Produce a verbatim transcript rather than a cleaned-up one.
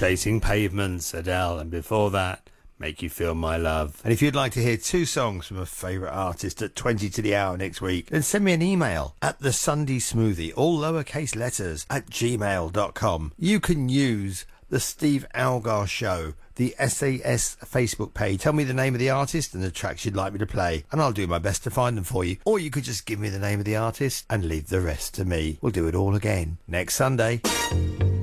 Chasing Pavements, Adele, and before that, Make You Feel My Love. And if you'd like to hear two songs from a favourite artist at twenty to the hour next week, then send me an email at the Sunday Smoothie, all lowercase letters, at gmail dot com. You can use the Steve Algar Show, the S A S Facebook page. Tell me the name of the artist and the tracks you'd like me to play, and I'll do my best to find them for you. Or you could just give me the name of the artist and leave the rest to me. We'll do it all again next Sunday.